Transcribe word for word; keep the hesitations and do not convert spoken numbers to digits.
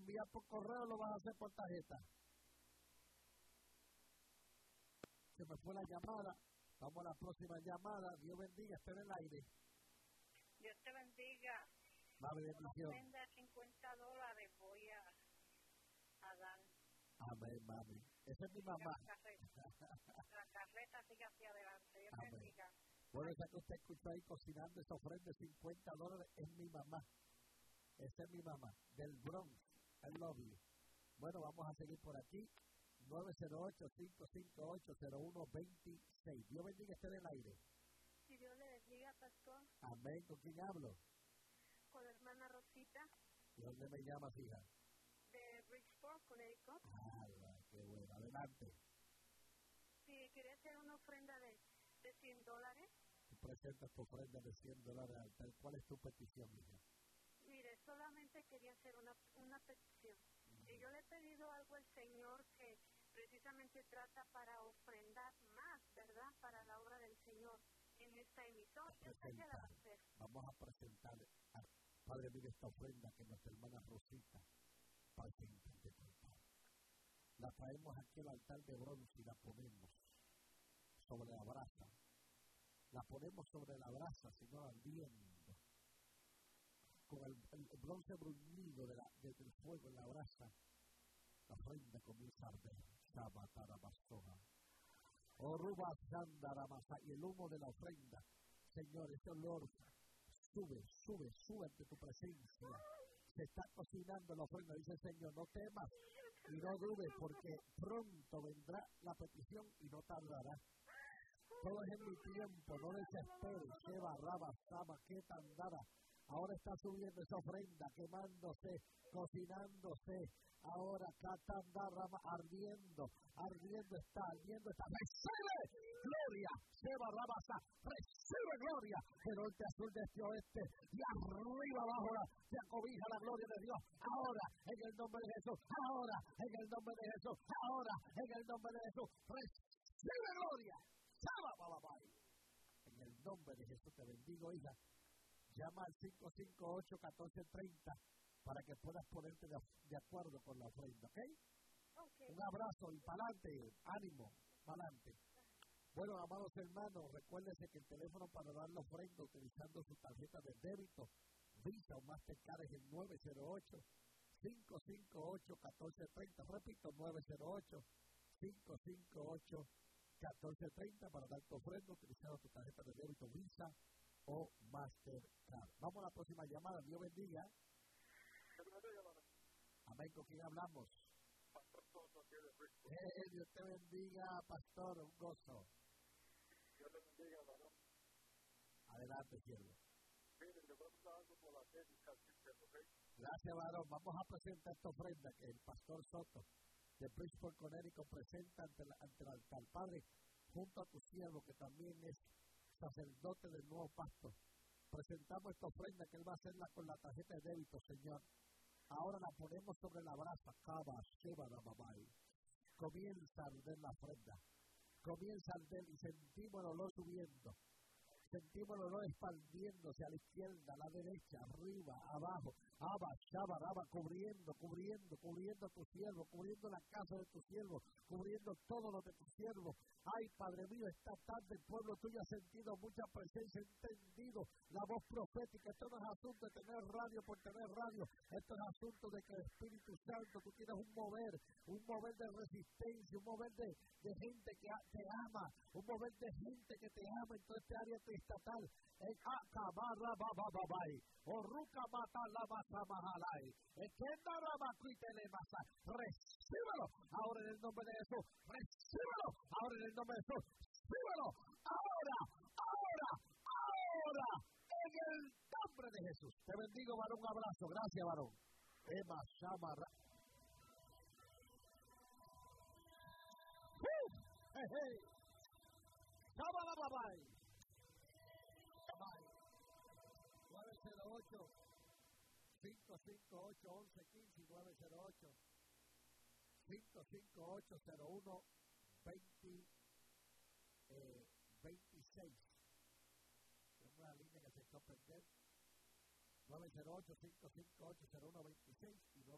enviar por correo o lo vas a hacer por tarjeta? Se me fue la llamada. Vamos a la próxima llamada. Dios bendiga, esté en el aire. Dios te bendiga. Mami, bendición. Una ofrenda de cincuenta dólares voy a, a dar. Amén, mami. Esa es mi mamá. La carreta, la carreta sigue hacia adelante. Dios Amén. bendiga. Bueno, esa que usted escuchó ahí cocinando esa ofrenda de cincuenta dólares es mi mamá. Esa es mi mamá, del Bronx. I love you. Bueno, vamos a seguir por aquí. nueve cero ocho, cinco cinco ocho, cero uno dos seis. Dios bendiga, esté en el aire. Si Dios le bendiga, pastor. Amén. ¿Con quién hablo? Con la hermana Rosita. ¿De dónde me llamas, hija? De Bridgeport, Connecticut. Ah, qué bueno. Adelante. Si quería hacer una ofrenda de, de cien dólares. Tú presentas tu ofrenda de cien dólares al altar. ¿Cuál es tu petición, hija? Mire, solamente quería hacer una, una petición. Y yo le he pedido algo al Señor que precisamente trata para ofrendar más, ¿verdad? Para la obra del Señor en esta emisión. ¿Qué se la va a hacer? Vamos a presentar, a, Padre, mire esta ofrenda que nuestra hermana Rosita presenta ante tu altar. La traemos aquí al altar de bronce y la ponemos sobre la brasa. La ponemos sobre la brasa, Señor, ardiendo. Con el, el, el bronce bruñido de la, de, del fuego en la brasa, la ofrenda comienza a arder. Shabatarabasoha. Oruba Sandaramasa. Y el humo de la ofrenda, Señor, ese olor sube, sube, sube ante tu presencia. Se está cocinando la ofrenda, dice el Señor, no temas y no dudes, porque pronto vendrá la petición y no tardará. Todo es en mi tiempo, no desesperes. Sheba, Raba, Sama, que tandara. Ahora está subiendo esa ofrenda, quemándose, cocinándose. Ahora Katandara ardiendo, ardiendo está, ardiendo está. ¡Recibe gloria! Sheba, Rabasa, recibe gloria. De norte a sur, de este a oeste, y arriba abajo la, se acobija la gloria de Dios. Ahora, en el nombre de Jesús, ahora, en el nombre de Jesús, ahora, en el nombre de Jesús, recibe gloria. Sheba, Bababai. En el nombre de Jesús te bendigo, hija. Llama al cinco cinco ocho, uno cuatro tres cero para que puedas ponerte de, de acuerdo con la ofrenda, ¿ok? Okay. Un abrazo y para adelante, ánimo, para adelante. Bueno, amados hermanos, recuérdense que el teléfono para dar la ofrenda utilizando su tarjeta de débito, Visa o Mastercard es el nueve cero ocho, cinco cinco ocho, uno cuatro tres cero. Repito, nueve cero ocho, cinco cinco ocho, uno cuatro tres cero para dar tu ofrenda utilizando tu tarjeta de débito, Visa o Mastercard. Vamos a la próxima llamada. Dios bendiga. Amén. ¿Con quién hablamos? Pastor Soto, aquí de Brisbane. Eh, Dios te bendiga, pastor. Un gozo. Dios te bendiga, varón. Adelante, siervo. Mire, le voy a preguntar algo por la técnica, ¿ok? Gracias, varón. Vamos a presentar esta ofrenda que el pastor Soto de Bridgeport, Connecticut presenta ante, la, ante el altar. Padre, junto a tu siervo que también es sacerdote del nuevo pacto, presentamos esta ofrenda que él va a hacerla con la tarjeta de débito, Señor. Ahora la ponemos sobre la brasa. Kaba, Sheba, Babai. Comienza a arder la ofrenda. Comienza a arder y sentimos el olor subiendo. Sentimos el olor expandiéndose a la izquierda, a la derecha, arriba, abajo. Abba, Shaba, Raba, cubriendo, cubriendo, cubriendo a tu siervo, cubriendo la casa de tu siervo, cubriendo todo lo de tu siervo. Ay, Padre mío, esta tarde el pueblo tuyo ha sentido mucha presencia, entendido la voz profética. Esto no es asunto de tener radio por tener radio. Esto es asunto de que el Espíritu Santo, tú tienes un mover, un mover de resistencia, un mover de, de gente que te ama, un mover de gente que te ama en toda esta área estatal. En Acabarra Bababai, Oruca Mata la Masa Mahalai, Ekenda Ramacuite le Masa, recíbelo ahora en el nombre de Jesús, recíbelo ahora en el nombre de Jesús, recíbelo ahora, ahora, ahora, en el nombre de Jesús. Te bendigo, varón, un abrazo, gracias, varón. Ema Shamara. ¡Uh! ¡Hey, hey! ¡Shabala Babai! nueve cero ocho, cinco cinco ocho, once quince, nueve cero ocho, cinco cinco ocho, cero uno veinte, eh, veintiséis. Tengo una línea que se está a perder. nueve cero ocho, cinco cinco ocho, cero uno veintiséis y nueve